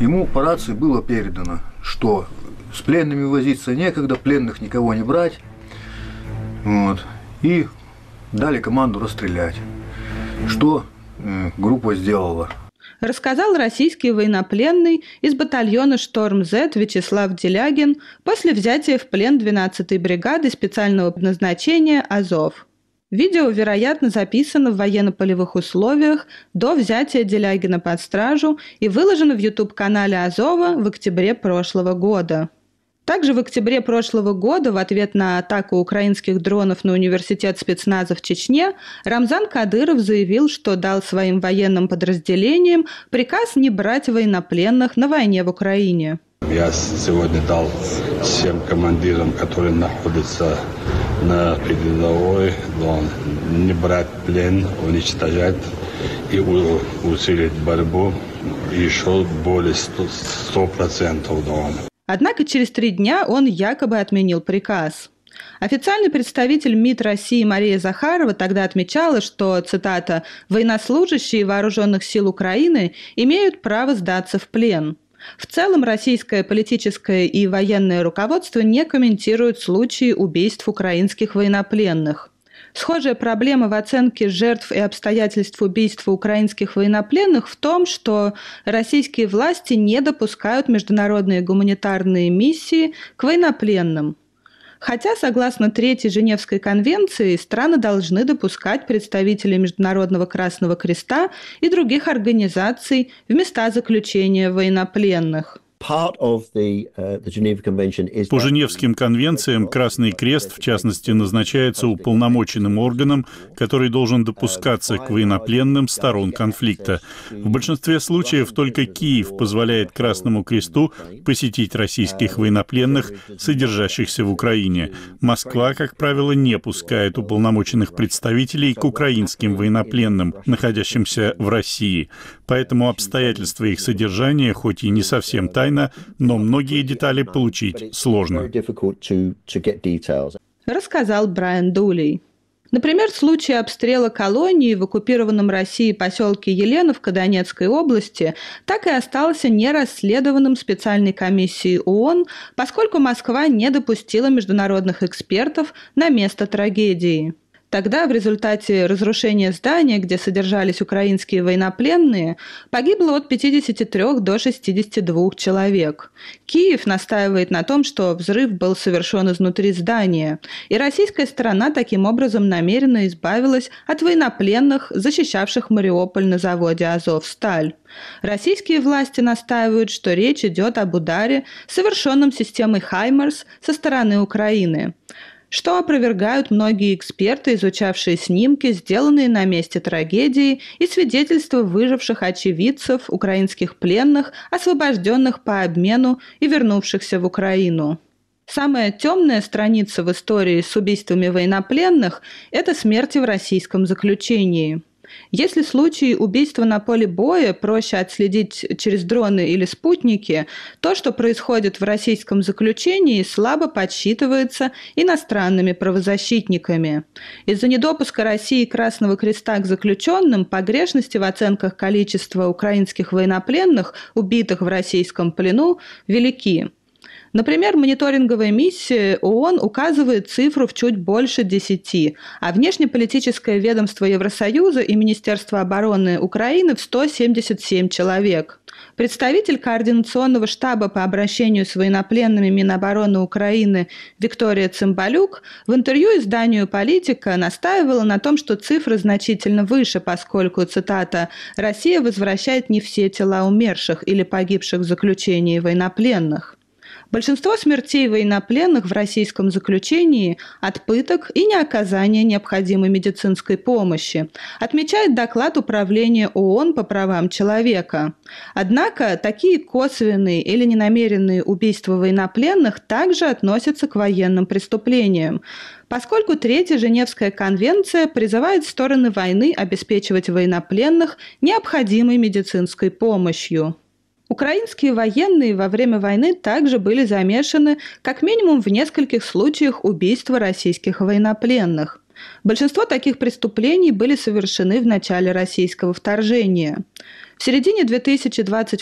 ему по рации было передано, что с пленными возиться некогда, пленных никого не брать. Вот. И дали команду расстрелять, что группа сделала. Рассказал российский военнопленный из батальона «Шторм-З» Вячеслав Делягин после взятия в плен 12-й бригады специального назначения «Азов». Видео, вероятно, записано в военно-полевых условиях до взятия Делягина под стражу и выложено в YouTube-канале «Азова» в октябре прошлого года. Также в октябре прошлого года в ответ на атаку украинских дронов на университет спецназа в Чечне Рамзан Кадыров заявил, что дал своим военным подразделениям приказ не брать военнопленных на войне в Украине. Я сегодня дал всем командирам, которые находятся на передовой, не брать плен, уничтожать и усилить борьбу еще более 100%. Однако через 3 дня он якобы отменил приказ. Официальный представитель МИД России Мария Захарова тогда отмечала, что, цитата, «военнослужащие вооруженных сил Украины имеют право сдаться в плен». В целом российское политическое и военное руководство не комментирует случаи убийств украинских военнопленных. Схожая проблема в оценке жертв и обстоятельств убийства украинских военнопленных в том, что российские власти не допускают международные гуманитарные миссии к военнопленным. Хотя, согласно 3-й Женевской конвенции, страны должны допускать представителей Международного Красного Креста и других организаций в места заключения военнопленных. По Женевским конвенциям Красный Крест, в частности, назначается уполномоченным органом, который должен допускаться к военнопленным сторон конфликта. В большинстве случаев только Киев позволяет Красному Кресту посетить российских военнопленных, содержащихся в Украине. Москва, как правило, не пускает уполномоченных представителей к украинским военнопленным, находящимся в России. Поэтому обстоятельства их содержания, хоть и не совсем тайны, но многие детали получить сложно. Рассказал Брайан Дулей. Например, случай обстрела колонии в оккупированном Россией поселке Еленовка Донецкой области так и остался нерасследованным специальной комиссией ООН, поскольку Москва не допустила международных экспертов на место трагедии. Тогда в результате разрушения здания, где содержались украинские военнопленные, погибло от 53 до 62 человек. Киев настаивает на том, что взрыв был совершен изнутри здания, и российская сторона таким образом намеренно избавилась от военнопленных, защищавших Мариуполь на заводе «Азовсталь». Российские власти настаивают, что речь идет об ударе, совершенном системой «Хаймарс» со стороны Украины, что опровергают многие эксперты, изучавшие снимки, сделанные на месте трагедии, и свидетельства выживших очевидцев, украинских пленных, освобожденных по обмену и вернувшихся в Украину. Самая темная страница в истории с убийствами военнопленных – это смерти в российском заключении. Если случаи убийства на поле боя проще отследить через дроны или спутники, то, что происходит в российском заключении, слабо подсчитывается иностранными правозащитниками. Из-за недопуска России Красного Креста к заключенным погрешности в оценках количества украинских военнопленных, убитых в российском плену, велики. Например, мониторинговая миссия ООН указывает цифру в чуть больше 10, а внешнеполитическое ведомство Евросоюза и Министерство обороны Украины в 177 человек. Представитель Координационного штаба по обращению с военнопленными Минобороны Украины Виктория Цымбалюк в интервью изданию «Политика» настаивала на том, что цифры значительно выше, поскольку, цитата, «Россия возвращает не все тела умерших или погибших в заключении военнопленных». Большинство смертей военнопленных в российском заключении от пыток и неоказания необходимой медицинской помощи, отмечает доклад Управления ООН по правам человека. Однако такие косвенные или ненамеренные убийства военнопленных также относятся к военным преступлениям, поскольку 3-я Женевская конвенция призывает стороны войны обеспечивать военнопленных необходимой медицинской помощью. Украинские военные во время войны также были замешаны как минимум в нескольких случаях убийства российских военнопленных. Большинство таких преступлений были совершены в начале российского вторжения. В середине 2022